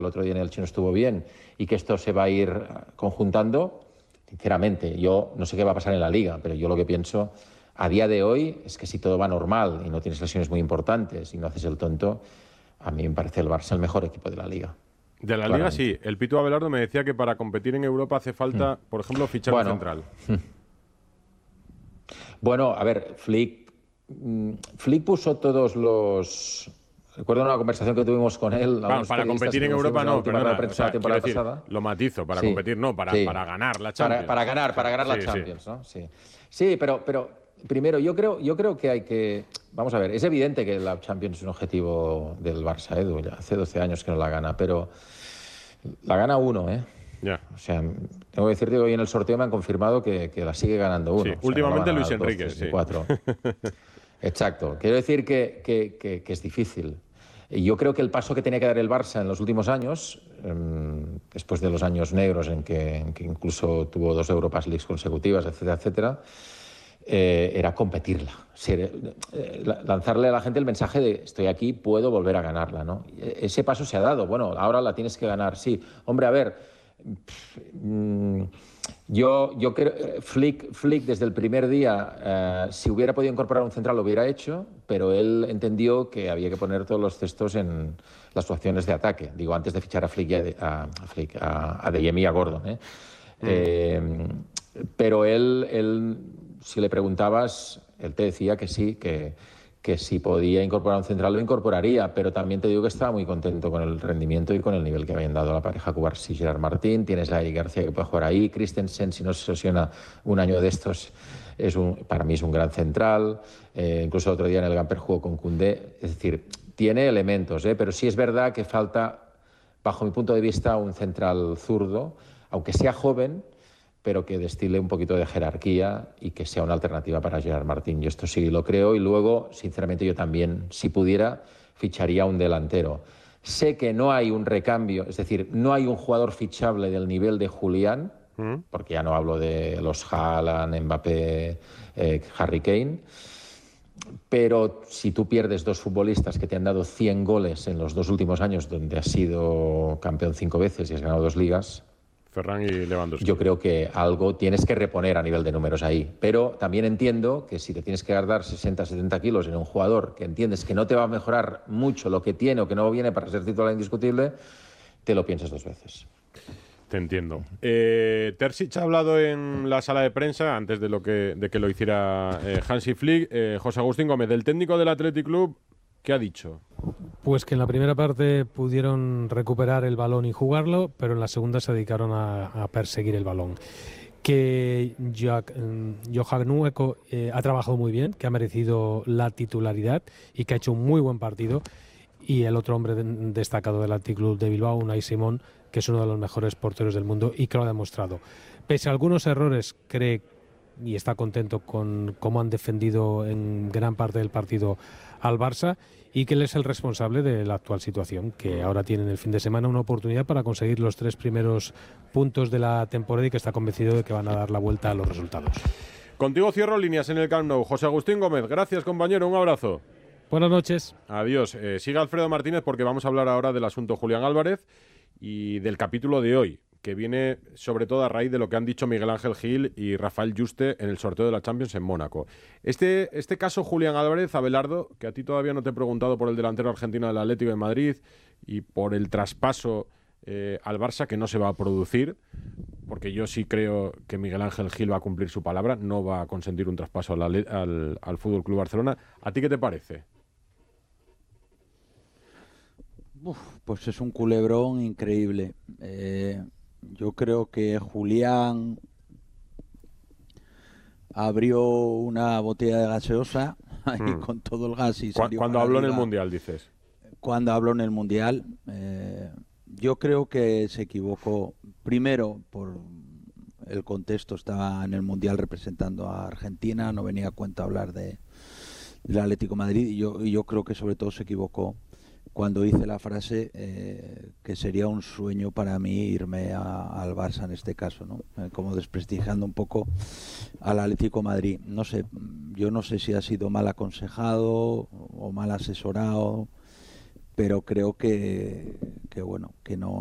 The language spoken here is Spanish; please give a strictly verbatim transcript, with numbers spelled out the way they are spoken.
el otro día en el Chino estuvo bien y que esto se va a ir conjuntando, sinceramente, yo no sé qué va a pasar en la Liga, pero yo lo que pienso a día de hoy es que si todo va normal y no tienes lesiones muy importantes y no haces el tonto, a mí me parece el Barça el mejor equipo de la Liga. De la claramente. Liga sí. El Pitu Abelardo me decía que para competir en Europa hace falta, mm. por ejemplo, fichar bueno, un central. Bueno, a ver, Flick, Flick puso todos los... Recuerdo una conversación que tuvimos con él. Bueno, para competir en Europa no, perdona, o sea, quiero decir, pasada. lo matizo, para sí, competir no, para, sí. para ganar la Champions. Para, para ganar, para ganar sí, la Champions, sí. ¿no? Sí, sí pero, pero primero, yo creo, yo creo que hay que... Vamos a ver, es evidente que la Champions es un objetivo del Barça, Edu, ya hace doce años que no la gana, pero la gana uno, ¿eh? Ya. O sea, tengo que decirte que hoy en el sorteo me han confirmado que, que la sigue ganando uno. Sí, o sea, últimamente no Luis Enrique, doce, sí. cuatro. Exacto. Quiero decir que, que, que, que es difícil. Y yo creo que el paso que tenía que dar el Barça en los últimos años, eh, después de los años negros en que, en que incluso tuvo dos Europa Leagues consecutivas, etcétera, etcétera, eh, era competirla. Ser, eh, lanzarle a la gente el mensaje de estoy aquí, puedo volver a ganarla, ¿no? Ese paso se ha dado. Bueno, ahora la tienes que ganar, sí. Hombre, a ver... Yo, yo creo Flick, Flick desde el primer día, eh, si hubiera podido incorporar un central lo hubiera hecho, pero él entendió que había que poner todos los cestos en las opciones de ataque. Digo, antes de fichar a Flick y a, a, Flick, a, a De Jong y a Gordon. ¿eh? Mm. Eh, pero él, él, si le preguntabas, él te decía que sí, que... que si podía incorporar un central lo incorporaría, pero también te digo que estaba muy contento con el rendimiento y con el nivel que habían dado a la pareja Cubarsí y Gerard Martín. Tienes a Eric García que puede jugar ahí, Christensen, si no se lesiona un año de estos, es un, para mí es un gran central, eh, incluso el otro día en el Gamper jugó con Koundé, es decir, tiene elementos, ¿eh? Pero sí es verdad que falta, bajo mi punto de vista, un central zurdo, aunque sea joven, pero que destile un poquito de jerarquía y que sea una alternativa para Gerard Martín. Yo esto sí lo creo y luego, sinceramente, yo también, si pudiera, ficharía un delantero. Sé que no hay un recambio, es decir, no hay un jugador fichable del nivel de Julián, ¿Mm? porque ya no hablo de los Haaland, Mbappé, eh, Harry Kane, pero si tú pierdes dos futbolistas que te han dado cien goles en los dos últimos años, donde has sido campeón cinco veces y has ganado dos ligas, Ferran y Lewandowski. Yo creo que algo tienes que reponer a nivel de números ahí. Pero también entiendo que si te tienes que guardar sesenta, setenta kilos en un jugador que entiendes que no te va a mejorar mucho lo que tiene o que no viene para ser titular indiscutible, te lo piensas dos veces. Te entiendo. Eh, Terzic ha hablado en la sala de prensa, antes de, lo que, de que lo hiciera eh, Hansi Flick, eh, José Agustín Gómez, del técnico del Athletic Club, ¿qué ha dicho? Pues que en la primera parte pudieron recuperar el balón y jugarlo, pero en la segunda se dedicaron a, a perseguir el balón. Que Johan Nueco eh, ha trabajado muy bien, que ha merecido la titularidad y que ha hecho un muy buen partido. Y el otro hombre de, destacado del Athletic Club de Bilbao, Unai Simón, que es uno de los mejores porteros del mundo y que lo ha demostrado. Pese a algunos errores, cree y está contento con cómo han defendido en gran parte del partido al Barça y que él es el responsable de la actual situación, que ahora tienen el fin de semana una oportunidad para conseguir los tres primeros puntos de la temporada y que está convencido de que van a dar la vuelta a los resultados. Contigo cierro líneas en el Camp Nou. José Agustín Gómez, gracias compañero, un abrazo. Buenas noches. Adiós. Eh, siga Alfredo Martínez porque vamos a hablar ahora del asunto Julián Álvarez y del capítulo de hoy, que viene sobre todo a raíz de lo que han dicho Miguel Ángel Gil y Rafael Yuste en el sorteo de la Champions en Mónaco. Este, este caso Julián Álvarez, Abelardo, que a ti todavía no te he preguntado por el delantero argentino del Atlético de Madrid y por el traspaso eh, al Barça, que no se va a producir, porque yo sí creo que Miguel Ángel Gil va a cumplir su palabra, no va a consentir un traspaso al, al, al F C Barcelona. ¿A ti qué te parece? Uf, pues es un culebrón increíble. Eh... Yo creo que Julián abrió una botella de gaseosa ahí mm. con todo el gas y salió. Cuando habló en el Mundial, dices. Cuando habló en el Mundial, eh, yo creo que se equivocó. Primero, por el contexto, estaba en el Mundial representando a Argentina, no venía a cuenta hablar de del Atlético de Madrid y yo, y yo creo que sobre todo se equivocó cuando hice la frase eh, que sería un sueño para mí irme a, al Barça en este caso, ¿no? Eh, como desprestigiando un poco al Atlético de Madrid. No sé, yo no sé si ha sido mal aconsejado o mal asesorado, pero creo que, que bueno, que no